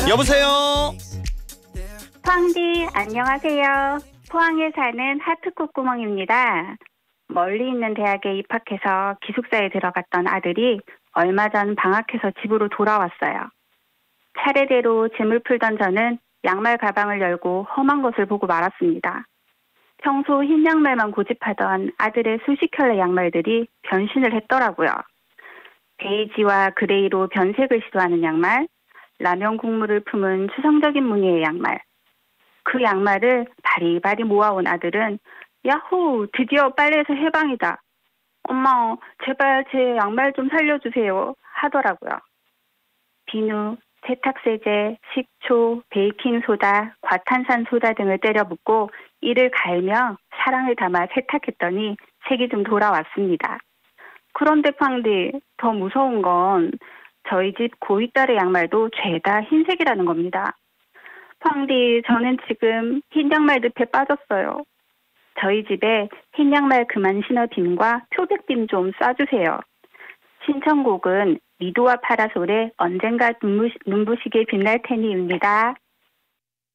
여보세요. 포항디 안녕하세요. 포항에 사는 하트콧구멍입니다. 멀리 있는 대학에 입학해서 기숙사에 들어갔던 아들이 얼마 전 방학해서 집으로 돌아왔어요. 차례대로 짐을 풀던 저는 양말 가방을 열고 험한 것을 보고 말았습니다. 평소 흰 양말만 고집하던 아들의 수십 켤레 양말들이 변신을 했더라고요. 베이지와 그레이로 변색을 시도하는 양말, 라면 국물을 품은 추상적인 무늬의 양말. 그 양말을 바리바리 모아온 아들은 야호! 드디어 빨래에서 해방이다. 엄마, 제발 제 양말 좀 살려주세요. 하더라고요. 비누, 세탁세제, 식초, 베이킹소다, 과탄산소다 등을 때려 붓고 이를 갈며 사랑을 담아 세탁했더니 색이 좀 돌아왔습니다. 그런데 팡디, 더 무서운 건 저희 집 고이 딸의 양말도 죄다 흰색이라는 겁니다. 팡디, 저는 지금 흰 양말 늪에 빠졌어요. 저희 집에 흰 양말 그만 신어 빔과 표백빔 좀 쏴주세요. 신청곡은 미도와 파라솔의 언젠가 눈부시게 빛날 테니입니다.